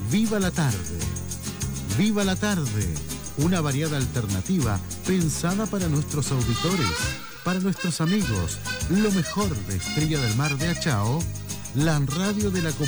Viva la tarde. Viva la tarde. Una variada alternativa pensada para nuestros auditores, para nuestros amigos. Lo mejor de Estrella del Mar de Achao, la radio de la comunidad.